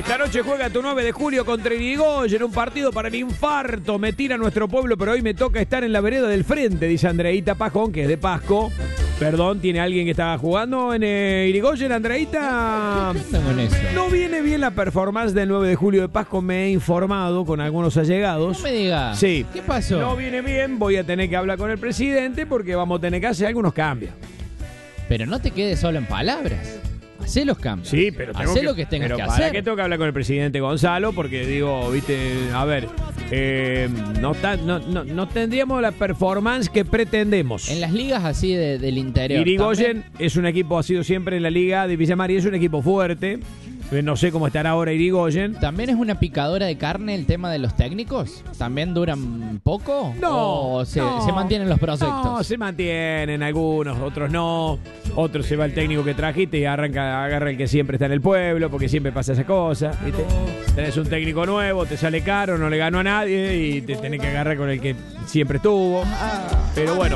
Esta noche juega tu 9 de julio contra Irigoyen, un partido para el infarto. Me tira nuestro pueblo, pero hoy me toca estar en la vereda del frente, dice Andreita Pajón, que es de Pasco. Perdón, ¿tiene alguien que está jugando en Irigoyen, Andreita? No viene bien la performance del 9 de julio de Pasco, me he informado con algunos allegados. No me digas. Sí. ¿Qué pasó? No viene bien, voy a tener que hablar con el presidente porque vamos a tener que hacer algunos cambios. Pero no te quedes solo en palabras. Hacé los cambios. Sí, pero tengo Hacé lo que tengas que hacer. ¿Para qué tengo que hablar con el presidente Gonzalo? Porque digo, viste, a ver, no tendríamos la performance que pretendemos. En las ligas así del interior. Irigoyen es un equipo, ha sido siempre en la liga de Villa María, es un equipo fuerte. No sé cómo estará ahora Irigoyen. ¿También es una picadora de carne el tema de los técnicos? ¿También duran poco? No. ¿O se mantienen los proyectos? No, se mantienen algunos, otros no. Otros se va el técnico que trajiste y agarra el que siempre está en el pueblo, porque siempre pasa esa cosa, ¿viste? Tenés un técnico nuevo, te sale caro, no le ganó a nadie y te tenés que agarrar con el que siempre estuvo. Pero bueno,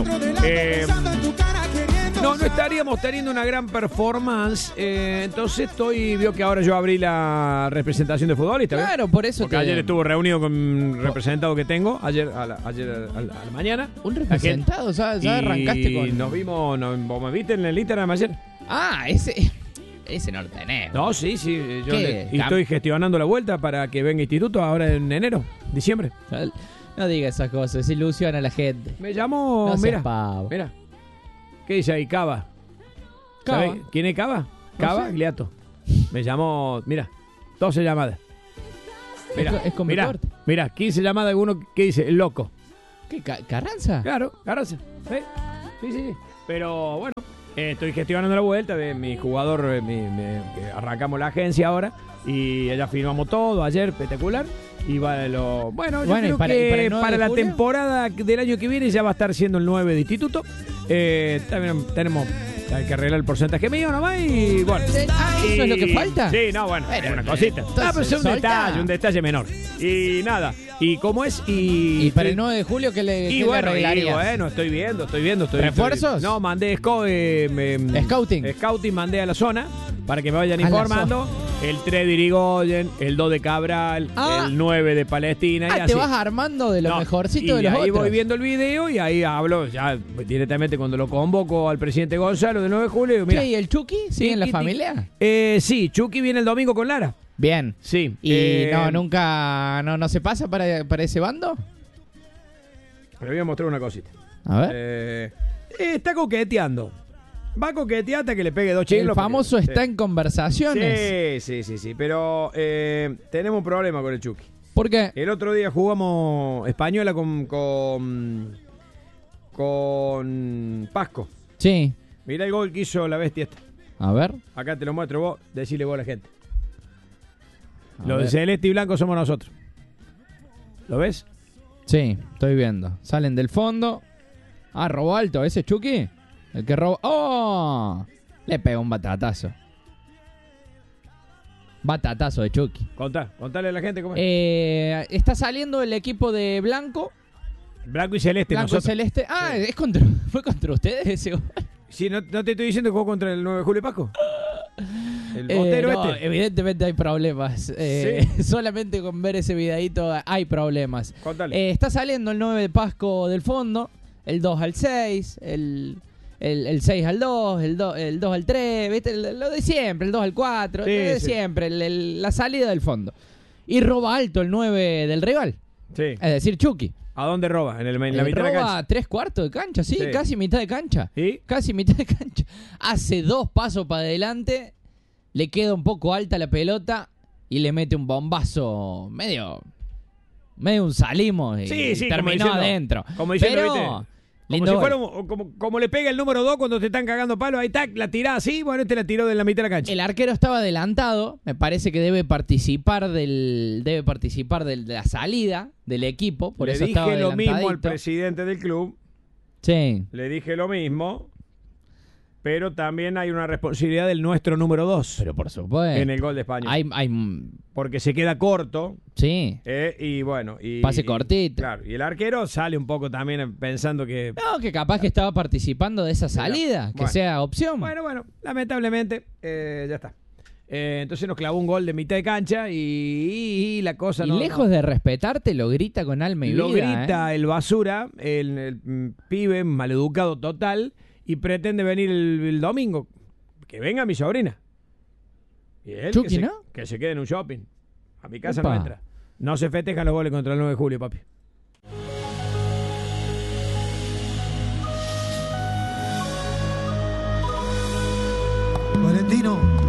no estaríamos teniendo una gran performance. Entonces vio que ahora yo abrí la representación de futbolista. ¿Ves? Claro, por eso. Porque ayer estuvo reunido con un representado que tengo, ayer a la mañana. ¿Un representado? ¿Ya arrancaste con...? Y nos vimos, ¿vos me viste en el Instagram ayer? Ah, ese no lo tenés. No, sí, yo estoy gestionando la vuelta para que venga instituto ahora en enero, diciembre. No digas esas cosas, ilusiona a la gente. Me llamó, No mira, seas pavo. mira. ¿Qué dice ahí? Cava. ¿Sabés quién es Cava? Cava, Gliato. Me llamó, mira, 12 llamadas. Mira, es con mi corte. Mira, 15 llamadas de uno que dice, el loco. ¿Qué? ¿Carranza? Claro, Carranza. Sí. Pero bueno, estoy gestionando la vuelta de mi jugador, que arrancamos la agencia ahora y ya firmamos todo ayer, espectacular. Y yo creo que para la temporada del año que viene ya va a estar siendo el 9 de instituto. También tenemos que arreglar el porcentaje mío nomás y bueno. ¿Eso es lo que falta? Sí, no, bueno, es una cosita. Pero es un detalle menor. Y nada, y cómo es y para el 9 de julio ¿qué le arreglarías? Bueno, estoy viendo. ¿Refuerzos? No, mandé Scouting mandé a la zona para que me vayan informando. El 3 de Irigoyen, el 2 de Cabral, el 9 de Palestina. Y así. Te vas armando de lo mejorcito de los otros. Y ahí voy viendo el video y ahí hablo ya directamente cuando lo convoco al presidente Gonzalo del 9 de julio. Mira, ¿y el Chucky sigue en la familia? Sí, Chucky viene el domingo con Lara. Bien. Sí. ¿Y nunca se pasa para ese bando? Le voy a mostrar una cosita. A ver. Está coqueteando. Va a coquetear hasta que le pegue 2 chingos. El famoso está en conversaciones. Sí. Pero tenemos un problema con el Chucky. ¿Por qué? El otro día jugamos Española con Pasco. Sí. Mirá el gol que hizo la bestia esta. A ver. Acá te lo muestro vos, decile vos a la gente. Los de celeste y blanco somos nosotros. ¿Lo ves? Sí, estoy viendo. Salen del fondo. Robó alto. ¿Ese es Chucky? El que robó. ¡Oh! Le pegó un batatazo. Batatazo de Chucky. Contale a la gente cómo es. Está saliendo el equipo de Blanco. Blanco y celeste. Blanco y celeste. Sí. ¿Fue contra ustedes ese gol? Sí, ¿no te estoy diciendo que jugó contra el 9 de julio Pasco? El botero evidentemente hay problemas. ¿Sí? Solamente con ver ese videito hay problemas. Contale. Está saliendo el 9 de Pasco del fondo. El 2 al 6. El 6 al 2, el 2 al 3, ¿viste? Lo de siempre, el 2 al 4, sí, lo de siempre, la salida del fondo. Y roba alto el 9 del rival. Sí. Es decir, Chucky. ¿A dónde roba? En la mitad de la roba cancha. 3/4 de cancha, sí, casi mitad de cancha. ¿Sí? Casi mitad de cancha. Hace 2 pasos para adelante, le queda un poco alta la pelota y le mete un bombazo medio un salimos y terminó adentro. Como diciendo, pero... ¿viste? Como si fuera como le pega el número 2 cuando te están cagando palo, ahí tac, la tirá así, bueno, la tiró de la mitad de la cancha. El arquero estaba adelantado, me parece que debe participar de la salida del equipo, por eso estaba adelantadito. Le dije lo mismo al presidente del club. Sí. Le dije lo mismo, pero también hay una responsabilidad del nuestro número 2. Pero por supuesto. En el gol de España. Hay porque se queda corto. Sí. Y bueno. Pase cortito. Claro. Y el arquero sale un poco también pensando que... No, que capaz que estaba participando de esa salida. Que sea opción. Bueno. Lamentablemente, ya está. Entonces nos clavó un gol de mitad de cancha y la cosa y lejos de respetarte, lo grita con alma y vida. Lo grita el basura, el pibe maleducado total, y pretende venir el domingo. Que venga mi sobrina. Y él Chucky, que se quede en un shopping. A mi casa Opa. no entra. No se festejan los goles contra el 9 de julio, papi. Valentino.